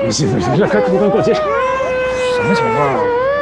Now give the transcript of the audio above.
你媳妇让开图腾给我介绍， 什么情况啊？